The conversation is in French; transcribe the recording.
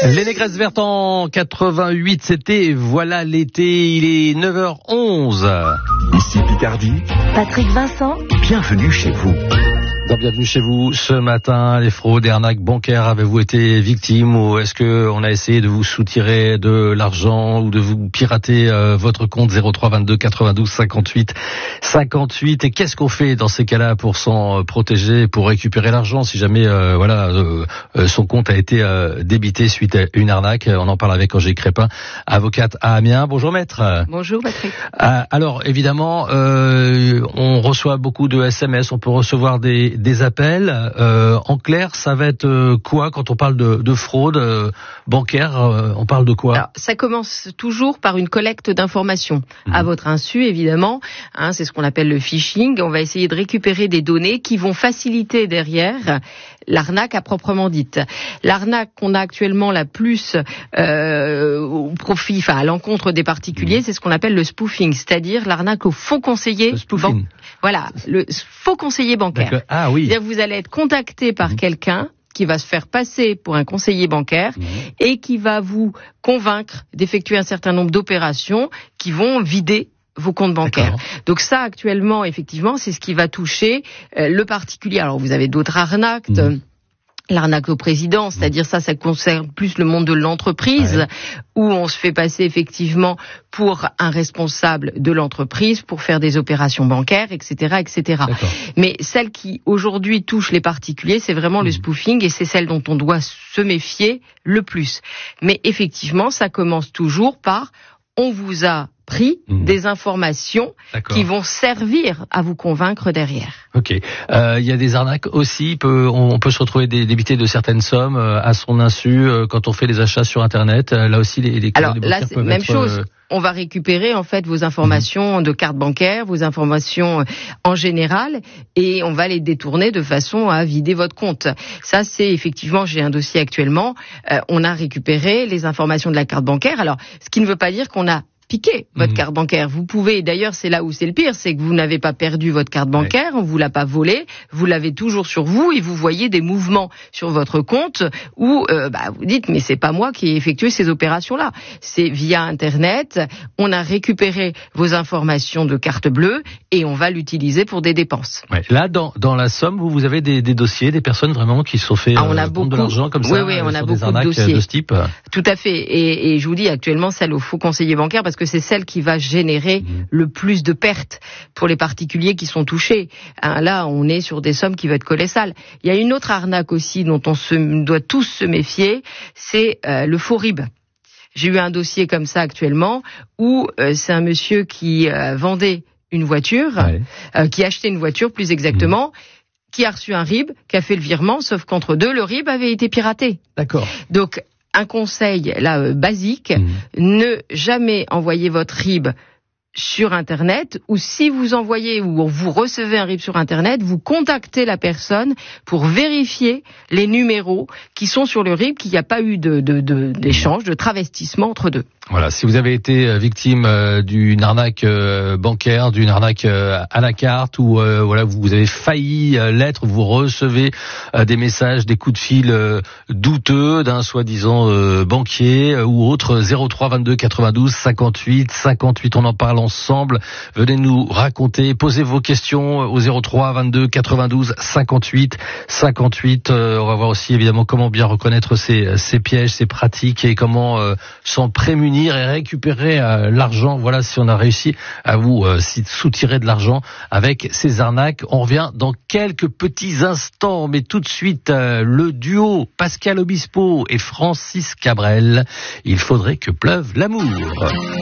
Les Négresses Vertes en 88, c'était Voilà l'été, il est 9h11. Ici Picardie. Patrick Vincent. Bienvenue chez vous. Bienvenue chez vous. Ce matin, les fraudes et arnaques bancaires, avez-vous été victime ou est-ce que on a essayé de vous soutirer de l'argent ou de vous pirater votre compte 03 22 92 58 58 et qu'est-ce qu'on fait dans ces cas-là pour s'en protéger, pour récupérer l'argent si jamais son compte a été débité suite à une arnaque? On en parle avec Angélique Crépin, avocate à Amiens. Bonjour maître. Bonjour Patrick. Alors évidemment, on reçoit beaucoup de SMS, on peut recevoir des appels. En clair, ça va être quoi quand on parle de fraude bancaire? On parle de quoi? Alors, ça commence toujours par une collecte d'informations, à votre insu évidemment. C'est ce qu'on appelle le phishing. On va essayer de récupérer des données qui vont faciliter derrière l'arnaque à proprement dite. L'arnaque qu'on a actuellement la plus au profit, à l'encontre des particuliers, c'est ce qu'on appelle le spoofing, c'est-à-dire l'arnaque au faux conseiller. Le spoofing. Voilà, le faux conseiller bancaire. D'accord. Ah oui. C'est-à-dire vous allez être contacté par quelqu'un qui va se faire passer pour un conseiller bancaire et qui va vous convaincre d'effectuer un certain nombre d'opérations qui vont vider vos comptes bancaires. D'accord. Donc ça, actuellement, effectivement, c'est ce qui va toucher le particulier. Alors, vous avez d'autres arnaques. L'arnaque au président, c'est-à-dire ça concerne plus le monde de l'entreprise, où on se fait passer effectivement pour un responsable de l'entreprise pour faire des opérations bancaires, etc., etc. D'accord. Mais celle qui aujourd'hui touche les particuliers, c'est vraiment le spoofing et c'est celle dont on doit se méfier le plus. Mais effectivement, ça commence toujours par on vous a pris des informations qui vont servir à vous convaincre derrière. Ok. Il y a des arnaques aussi. On peut se retrouver débité de certaines sommes à son insu quand on fait des achats sur Internet. Là aussi, les alors là, c'est la même chose. On va récupérer en fait vos informations de carte bancaire, vos informations en général, et on va les détourner de façon à vider votre compte. Ça, c'est effectivement, j'ai un dossier actuellement. On a récupéré les informations de la carte bancaire. Alors, ce qui ne veut pas dire qu'on a piquer votre carte bancaire. Vous pouvez, d'ailleurs, c'est là où c'est le pire, c'est que vous n'avez pas perdu votre carte bancaire, on vous l'a pas volée, vous l'avez toujours sur vous et vous voyez des mouvements sur votre compte où vous dites mais c'est pas moi qui ai effectué ces opérations-là. C'est via Internet, on a récupéré vos informations de carte bleue et on va l'utiliser pour des dépenses. Ouais. Là, dans la somme, vous avez des dossiers, des personnes vraiment qui se sont fait on a beaucoup de l'argent comme ça. Oui, on a sur beaucoup des arnaques de dossiers de ce type. Tout à fait. Et je vous dis actuellement celle au faux conseiller bancaire parce que c'est celle qui va générer le plus de pertes pour les particuliers qui sont touchés. Là, on est sur des sommes qui vont être colossales. Il y a une autre arnaque aussi dont on doit tous se méfier, c'est le faux RIB. J'ai eu un dossier comme ça actuellement où c'est un monsieur qui vendait une voiture, qui achetait une voiture plus exactement, qui a reçu un RIB, qui a fait le virement, sauf qu'entre deux, le RIB avait été piraté. D'accord. Donc, un conseil là basique, ne jamais envoyer votre RIB sur Internet, ou si vous envoyez ou vous recevez un RIB sur Internet, vous contactez la personne pour vérifier les numéros qui sont sur le RIB, qu'il n'y a pas eu d'échange, de travestissement entre deux. Voilà, si vous avez été victime d'une arnaque bancaire, d'une arnaque à la carte, ou vous avez failli l'être, vous recevez des messages, des coups de fil douteux d'un soi-disant banquier ou autre, 03 22 92 58 58, on en parle ensemble. Venez nous raconter, posez vos questions au 03 22 92 58 58. On va voir aussi évidemment comment bien reconnaître ces pièges, ces pratiques et comment s'en prémunir et récupérer l'argent. Voilà, si on a réussi à vous soutirer de l'argent avec ces arnaques. On revient dans quelques petits instants, mais tout de suite le duo Pascal Obispo et Francis Cabrel. Il faudrait que pleuve l'amour.